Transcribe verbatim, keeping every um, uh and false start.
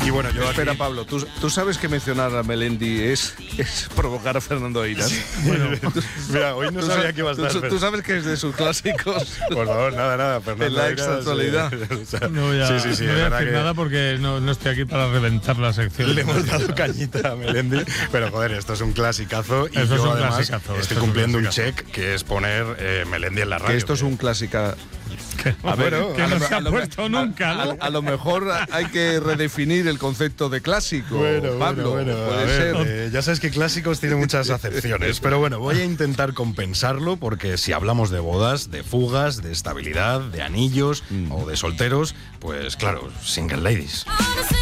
Y bueno, yo Espera, aquí... Pablo, ¿tú, tú sabes que mencionar a Melendi es, es provocar a Fernando Eiras. Bueno, mira, hoy no ¿Tú sabía sabes, que iba a estar. tú, tú sabes que es de sus clásicos. Por favor, nada, nada. Fernando En la Eiras, exactualidad. sí, o sea, No voy a, sí, sí, sí, no es voy a verdad decir que nada porque no, no estoy aquí para reventar la sección. le hemos dado cañita a Melendi, pero joder, esto es un clasicazo y Esto yo es un además clasicazo, esto estoy es un cumpliendo un, clasicazo. check que es poner eh, Melendi en la radio. Que esto es un clásica. A ver, ver, que a no lo- se ha a lo- puesto a- nunca, A, ¿no? a lo mejor hay que redefinir el concepto de clásico, Bueno, Pablo. bueno, bueno, puede a ver, ser. eh, ya sabes que clásicos tiene muchas acepciones, pero bueno, voy a intentar compensarlo porque si hablamos de bodas, de fugas, de estabilidad, de anillos Mm. o de solteros, pues claro, single ladies. Honestly,